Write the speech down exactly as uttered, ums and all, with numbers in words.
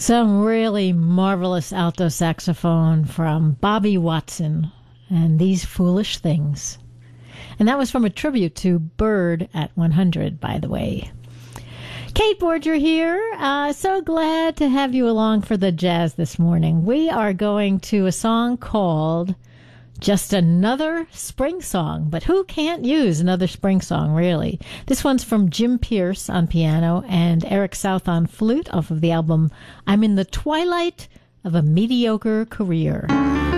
Some really marvelous alto saxophone from Bobby Watson and These Foolish Things. And that was from a tribute to Bird at one hundred, by the way. Kate Borger here. Uh, so glad to have you along for the jazz this morning. We are going to a song called Just Another Spring Song. But who can't use another spring song, really? This one's from Jim Pierce on piano and Eric South on flute off of the album I'm in the Twilight of a Mediocre Career.